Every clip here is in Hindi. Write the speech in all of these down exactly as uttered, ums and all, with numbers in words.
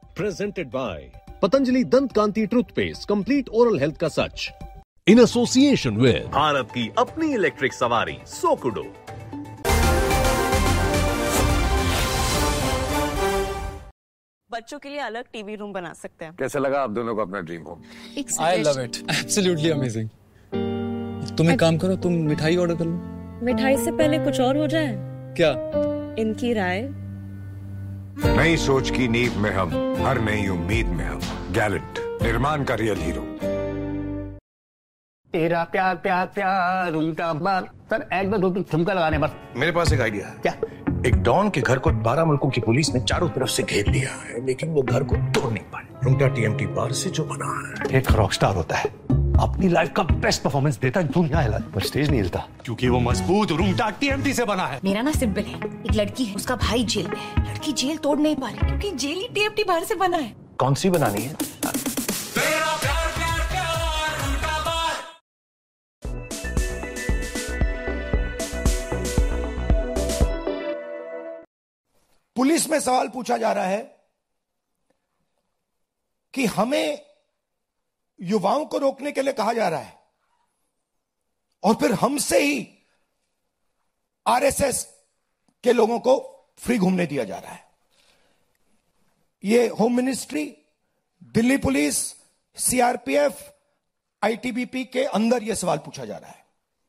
Presented by Patanjali Dant Kanti Toothpaste, complete oral health का सच. In association with भारत की अपनी इलेक्ट्रिक सवारी सोकुडो. बच्चों के लिए अलग टीवी रूम बना सकते हैं. कैसे लगा आप दोनों को अपना dream home? I love it. Absolutely amazing. तुम एक काम करो, तुम मिठाई ऑर्डर कर लो. मिठाई से पहले कुछ और हो जाए. क्या? इनकी राय. नई सोच की नींव में हम, हर नई उम्मीद में हम. गैलेंट, निर्माण का रियल हीरो. तेरा प्यार प्यार प्यार उनका बार. सर एक दो दो ठुमका लगाने बस. मेरे पास एक आइडिया है. क्या? एक डॉन के घर को बारह मुल्कों की पुलिस ने चारों तरफ से घेर लिया है, लेकिन वो घर को तोड़ नहीं पाए. रुंगटा टीएमटी बार से जो बना है, एक रॉकस्टार होता है, अपनी लाइफ का बेस्ट परफॉर्मेंस देता है, दुनिया हिला पर स्टेज नहीं हिलता, क्योंकि वो मजबूत रुंगटा टीएमटी से बना है. मेरा ना सिंपल है. एक लड़की है, उसका भाई जेल में है. लड़की जेल तोड़ नहीं पा रही क्योंकि जेल ही टीएमटी बाहर से बना है. कौन सी बनानी है? पुलिस में सवाल पूछा जा रहा है कि हमें युवाओं को रोकने के लिए कहा जा रहा है और फिर हमसे ही आरएसएस के लोगों को फ्री घूमने दिया जा रहा है. यह home ministry, Delhi police, CRPF, ITBP के अंदर यह सवाल पूछा जा रहा है.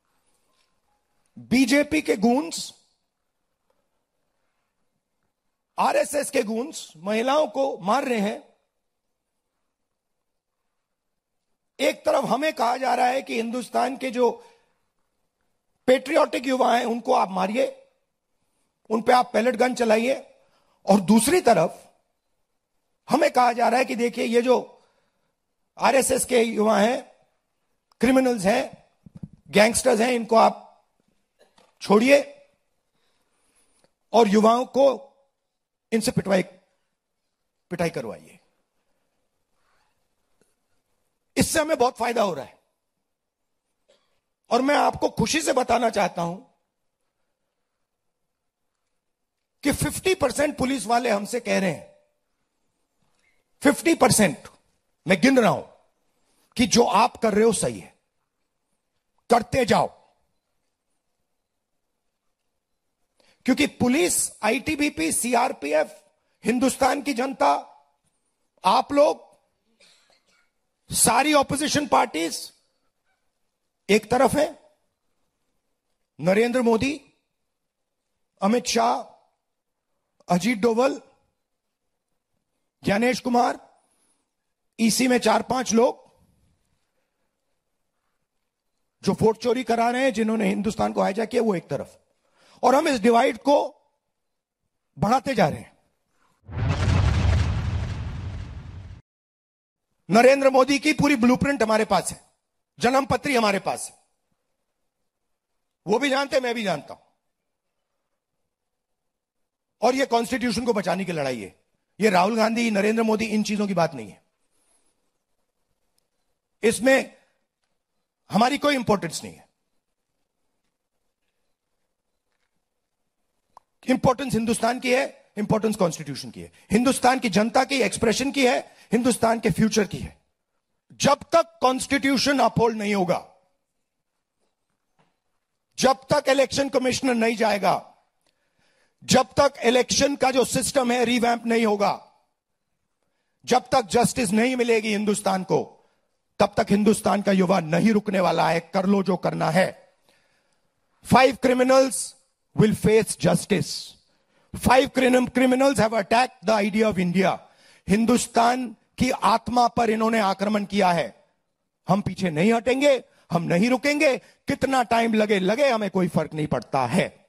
बीजेपी के गूंस, आरएसएस के गूंस महिलाओं को मार रहे हैं. एक तरफ हमें कहा जा रहा है कि हिंदुस्तान के जो पेट्रियोटिक युवा हैं उनको आप मारिए, उन पे आप पैलेट गन चलाइए, और दूसरी तरफ हमें कहा जा रहा है कि देखिए ये जो आरएसएस के युवा हैं, क्रिमिनल्स हैं, गैंगस्टर्स हैं, इनको आप छोड़िए और युवाओं को इनसे पिटवाई पिटाई करवाइए. इससे हमें बहुत फायदा हो रहा है और मैं आपको खुशी से बताना चाहता हूं कि पचास परसेंट पुलिस वाले हमसे कह रहे हैं, पचास परसेंट मैं गिन रहा हूं, कि जो आप कर रहे हो सही है, करते जाओ. क्योंकि पुलिस, आईटीबीपी, सीआरपीएफ, हिंदुस्तान की जनता, आप लोग, सारी ऑपोजिशन पार्टीज एक तरफ है. नरेंद्र मोदी, अमित शाह, अजीत डोवल, ज्ञानेश कुमार, ईसी में चार पांच लोग जो वोट चोरी करा रहे हैं, जिन्होंने हिंदुस्तान को हाईजैक किया, वो एक तरफ. और हम इस डिवाइड को बढ़ाते जा रहे हैं. नरेंद्र मोदी की पूरी ब्लूप्रिंट हमारे पास है, जन्म पत्री हमारे पास है, वो भी जानते हैं, मैं भी जानता हूं. और ये कॉन्स्टिट्यूशन को बचाने की लड़ाई है. ये राहुल गांधी, नरेंद्र मोदी, इन चीजों की बात नहीं है. इसमें हमारी कोई इंपॉर्टेंस नहीं है. इंपॉर्टेंस हिंदुस्तान की है, इंपॉर्टेंस कॉन्स्टिट्यूशन की है, हिंदुस्तान की जनता की एक्सप्रेशन की है, हिंदुस्तान के फ्यूचर की है. जब तक कॉन्स्टिट्यूशन अपहोल्ड नहीं होगा, जब तक इलेक्शन कमिश्नर नहीं जाएगा, जब तक इलेक्शन का जो सिस्टम है रिवैम्प नहीं होगा, जब तक जस्टिस नहीं मिलेगी हिंदुस्तान को, तब तक हिंदुस्तान का युवा नहीं रुकने वाला है. कर लो जो करना है. Five criminals will face justice. Five criminals have attacked the idea of India. Hindustan की आत्मा पर इन्होंने आक्रमण किया है. हम पीछे नहीं हटेंगे, हम नहीं रुकेंगे. कितना टाइम लगे लगे, हमें कोई फर्क नहीं पड़ता है.